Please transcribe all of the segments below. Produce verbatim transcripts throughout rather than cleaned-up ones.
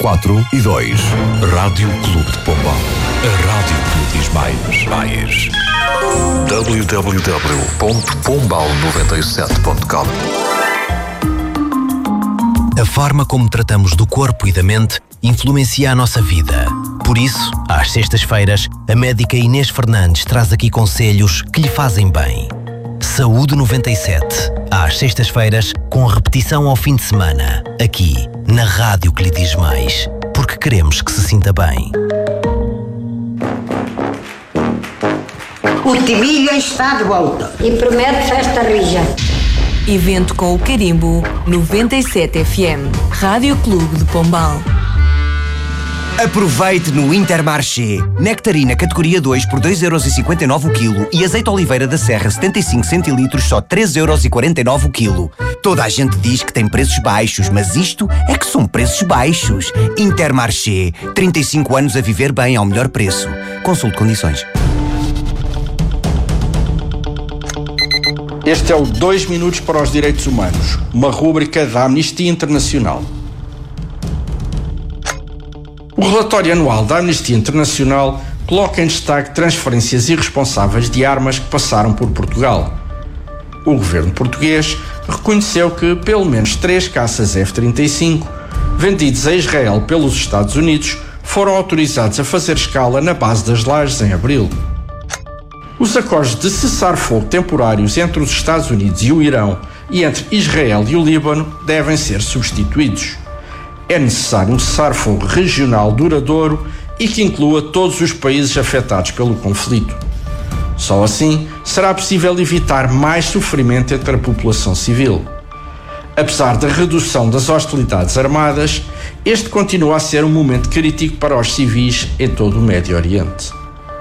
quatro e dois. Rádio Clube de Pombal. A rádio que lhe diz mais. mais. w w w ponto pombal noventa e sete ponto com. A forma como tratamos do corpo e da mente influencia a nossa vida. Por isso, às sextas-feiras, a médica Inês Fernandes traz aqui conselhos que lhe fazem bem. Saúde noventa e sete, às sextas-feiras, com repetição ao fim de semana, aqui, na rádio que lhe diz mais, porque queremos que se sinta bem. O Timilha está de volta e promete festa rija. Evento com o Carimbo noventa e sete F M, Rádio Clube de Pombal. Aproveite no Intermarché. Nectarina categoria dois por dois euros e cinquenta e nove o quilo e azeite Oliveira da Serra setenta e cinco centilitros só três euros e quarenta e nove o quilo. Toda a gente diz que tem preços baixos, mas isto é que são preços baixos. Intermarché. trinta e cinco anos a viver bem ao melhor preço. Consulte condições. Este é o dois minutos para os Direitos Humanos, uma rúbrica da Amnistia Internacional. O relatório anual da Amnistia Internacional coloca em destaque transferências irresponsáveis de armas que passaram por Portugal. O governo português reconheceu que pelo menos três caças F trinta e cinco, vendidos a Israel pelos Estados Unidos, foram autorizados a fazer escala na base das Lajes em abril. Os acordos de cessar-fogo temporários entre os Estados Unidos e o Irão e entre Israel e o Líbano devem ser substituídos. É necessário um cessar-fogo regional duradouro e que inclua todos os países afetados pelo conflito. Só assim será possível evitar mais sofrimento entre a população civil. Apesar da redução das hostilidades armadas, este continua a ser um momento crítico para os civis em todo o Médio Oriente.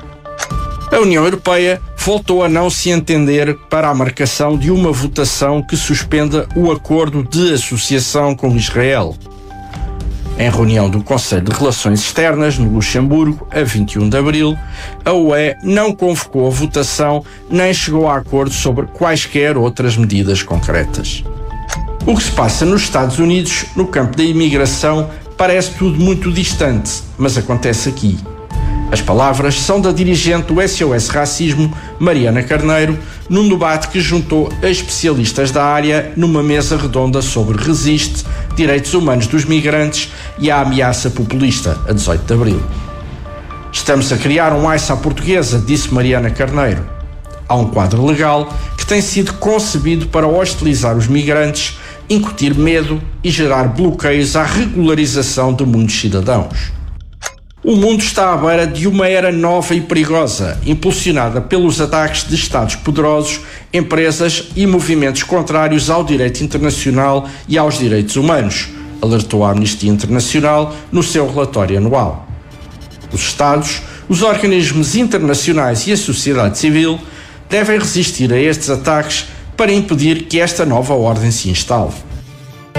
A União Europeia voltou a não se entender para a marcação de uma votação que suspenda o acordo de associação com Israel. Em reunião do Conselho de Relações Externas, no Luxemburgo, a vinte e um de abril, a U E não convocou a votação nem chegou a acordo sobre quaisquer outras medidas concretas. O que se passa nos Estados Unidos, no campo da imigração, parece tudo muito distante, mas acontece aqui. As palavras são da dirigente do S O S Racismo, Mariana Carneiro, num debate que juntou especialistas da área numa mesa redonda sobre Resiste, Direitos Humanos dos Migrantes e a ameaça populista, a dezoito de abril. Estamos a criar um ICE à portuguesa, disse Mariana Carneiro. Há um quadro legal que tem sido concebido para hostilizar os migrantes, incutir medo e gerar bloqueios à regularização de muitos cidadãos. O mundo está à beira de uma era nova e perigosa, impulsionada pelos ataques de Estados poderosos, empresas e movimentos contrários ao direito internacional e aos direitos humanos, alertou a Amnistia Internacional no seu relatório anual. Os Estados, os organismos internacionais e a sociedade civil devem resistir a estes ataques para impedir que esta nova ordem se instale.